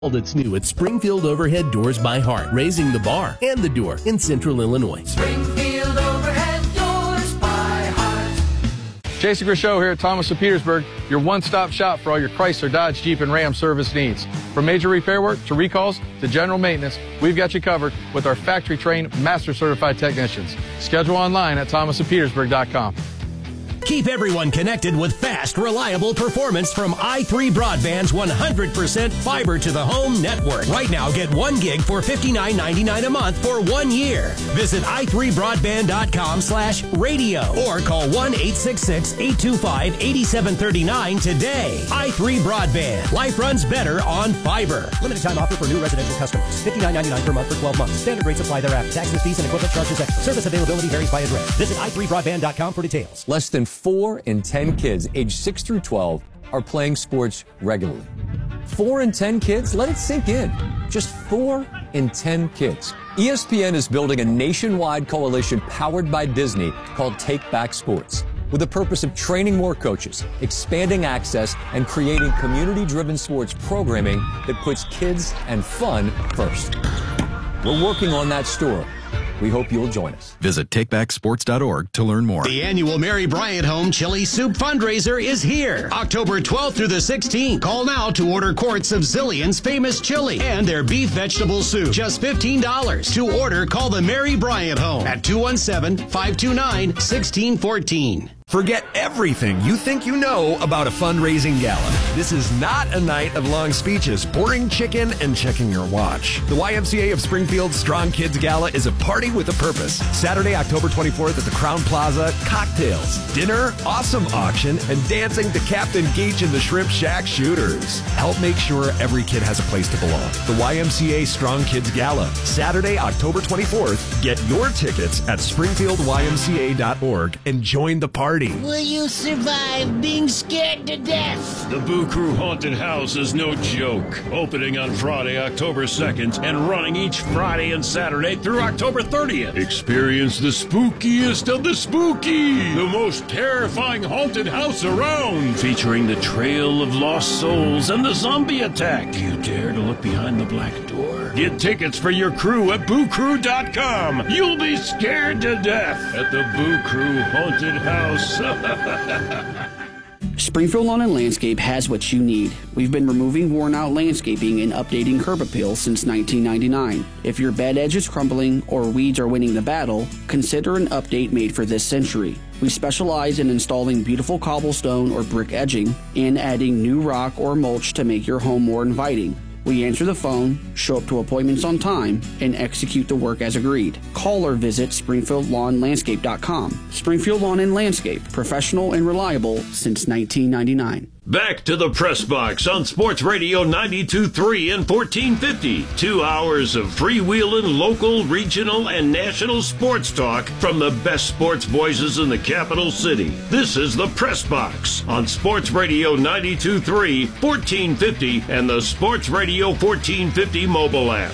It's new at Springfield Overhead Doors by Hart, raising the bar and the door in Central Illinois. Springfield Overhead Doors by Hart. Jason Grishow here at Thomas of Petersburg, your one-stop shop for all your Chrysler, Dodge, Jeep, and Ram service needs. From major repair work to recalls to general maintenance, we've got you covered with our factory-trained, master-certified technicians. Schedule online at thomasofpetersburg.com. Keep everyone connected with fast, reliable performance from i3 Broadband's 100% fiber to the home network. Right now, get 1 gig for $59.99 a month for 1 year. Visit i3broadband.com/radio or call 1-866-825-8739 today. i3 Broadband. Life runs better on fiber. Limited time offer for new residential customers. $59.99 per month for 12 months. Standard rates apply thereafter. Taxes, fees, and equipment charges extra. Service availability varies by address. Visit i3broadband.com for details. Less than 4 in 10 kids aged 6 through 12 are playing sports regularly. 4 in 10 kids? Let it sink in. Just 4 in 10 kids. ESPN is building a nationwide coalition powered by Disney called Take Back Sports, with the purpose of training more coaches, expanding access, and creating community-driven sports programming that puts kids and fun first. We're working on that story. We hope you'll join us. Visit takebacksports.org to learn more. The annual Mary Bryant Home Chili Soup fundraiser is here. October 12th through the 16th. Call now to order quarts of Zillion's famous chili and their beef vegetable soup. Just $15. To order, call the Mary Bryant Home at 217-529-1614. Forget everything you think you know about a fundraising gala. This is not a night of long speeches, boring chicken, and checking your watch. The YMCA of Springfield's Strong Kids Gala is a party with a purpose. Saturday, October 24th at the Crown Plaza, cocktails, dinner, awesome auction, and dancing to Captain Geach and the Shrimp Shack Shooters. Help make sure every kid has a place to belong. The YMCA Strong Kids Gala, Saturday, October 24th. Get your tickets at springfieldymca.org and join the party. Will you survive being scared to death? The Boo Crew Haunted House is no joke. Opening on Friday, October 2nd, and running each Friday and Saturday through October 30th. Experience the spookiest of the spooky. The most terrifying haunted house around. Featuring the Trail of Lost Souls and the zombie attack. Do you dare to look behind the black door? Get tickets for your crew at boocrew.com. You'll be scared to death at the Boo Crew Haunted House. Springfield Lawn and Landscape has what you need. We've been removing worn-out landscaping and updating curb appeal since 1999. If your bed edge is crumbling or weeds are winning the battle, consider an update made for this century. We specialize in installing beautiful cobblestone or brick edging and adding new rock or mulch to make your home more inviting. We answer the phone, show up to appointments on time, and execute the work as agreed. Call or visit SpringfieldLawnLandscape.com. Springfield Lawn and Landscape, professional and reliable since 1999. Back to the Press Box on Sports Radio 92.3 and 1450. 2 hours of freewheeling, local, regional, and national sports talk from the best sports voices in the capital city. This is the Press Box on Sports Radio 92.3, 1450, and the Sports Radio 1450 mobile app.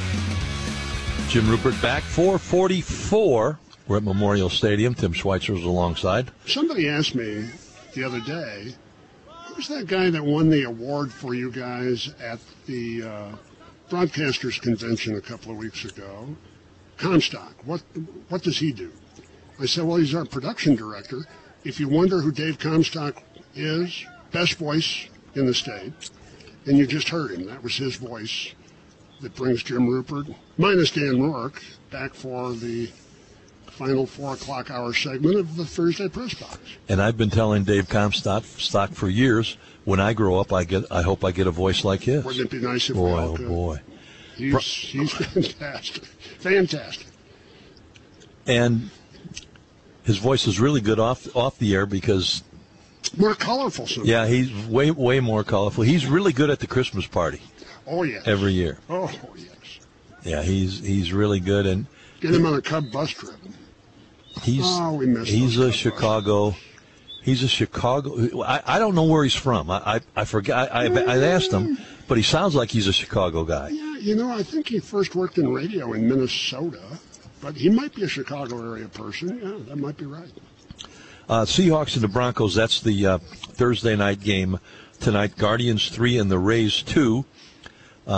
Jim Rupert back, 4:44. We're at Memorial Stadium. Tim Schweitzer's alongside. Somebody asked me the other day, who's that guy that won the award for you guys at the Broadcasters Convention a couple of weeks ago? Comstock. What does he do? I said, well, he's our production director. If you wonder who Dave Comstock is, best voice in the state, and you just heard him. That was his voice that brings Jim Rupert, minus Dan Rourke, back for the final 4 o'clock hour segment of the Thursday Press Box. And I've been telling Dave Comstock for years, when I grow up, I hope I get a voice like his. Wouldn't it be nice if we all could? Boy. He's fantastic. Fantastic. And his voice is really good off the air because... more colorful sometimes. Yeah, he's way more colorful. He's really good at the Christmas party. Oh, yes. Every year. Oh, yes. Yeah, he's really good. And get him on a Cub bus trip. He's a Chicago. He's a Chicago. I don't know where he's from. I forget. I asked him, but he sounds like he's a Chicago guy. Yeah, I think he first worked in radio in Minnesota, but he might be a Chicago area person. Yeah, that might be right. Seahawks and the Broncos. That's the Thursday night game tonight. Guardians 3 and the Rays 2.